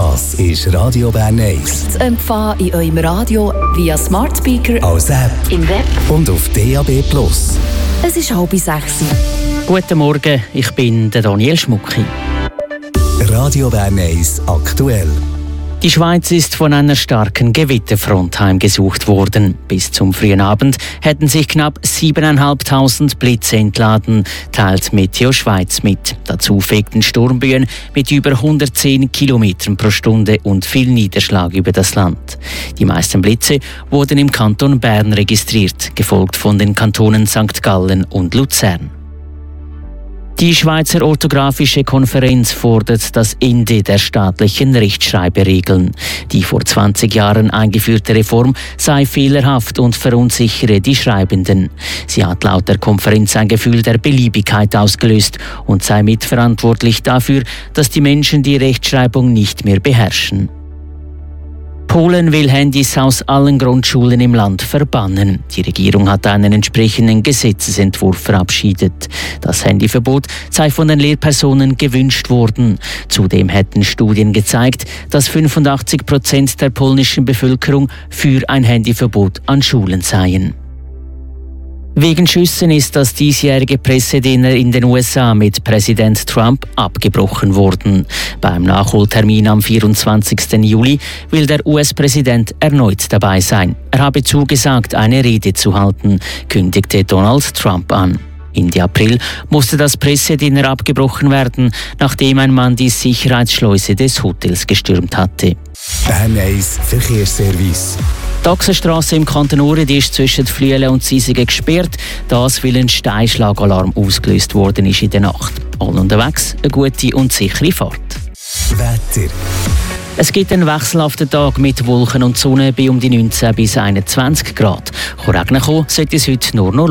Das ist Radio Bern 1. Zu empfangen in eurem Radio via Smart Speaker, als App im Web und auf DAB+. Es ist 5:30. Guten Morgen, ich bin der Daniel Schmucki. Radio Bern 1 aktuell. Die Schweiz ist von einer starken Gewitterfront heimgesucht worden. Bis zum frühen Abend hätten sich knapp 7'500 Blitze entladen, teilt Meteo Schweiz mit. Dazu fegten Sturmböen mit über 110 km pro Stunde und viel Niederschlag über das Land. Die meisten Blitze wurden im Kanton Bern registriert, gefolgt von den Kantonen St. Gallen und Luzern. Die Schweizer Orthographische Konferenz fordert das Ende der staatlichen Rechtschreiberegeln. Die vor 20 Jahren eingeführte Reform sei fehlerhaft und verunsichere die Schreibenden. Sie hat laut der Konferenz ein Gefühl der Beliebigkeit ausgelöst und sei mitverantwortlich dafür, dass die Menschen die Rechtschreibung nicht mehr beherrschen. Polen will Handys aus allen Grundschulen im Land verbannen. Die Regierung hat einen entsprechenden Gesetzesentwurf verabschiedet. Das Handyverbot sei von den Lehrpersonen gewünscht worden. Zudem hätten Studien gezeigt, dass 85% der polnischen Bevölkerung für ein Handyverbot an Schulen seien. Wegen Schüssen ist das diesjährige Pressedinner in den USA mit Präsident Trump abgebrochen worden. Beim Nachholtermin am 24. Juli will der US-Präsident erneut dabei sein. Er habe zugesagt, eine Rede zu halten, kündigte Donald Trump an. Ende April musste das Pressedinner abgebrochen werden, nachdem ein Mann die Sicherheitsschleuse des Hotels gestürmt hatte. Bern 1 Verkehrsservice. Die Ochsenstrasse im Kanton Uri ist zwischen Flüelen und Siesigen gesperrt, das weil ein Steinschlagalarm ausgelöst worden ist in der Nacht. Allen unterwegs eine gute und sichere Fahrt. Wetter. Es gibt einen wechselhaften Tag mit Wolken und Sonne bei um die 19 bis 21 Grad. Regnen sollte es heute nur noch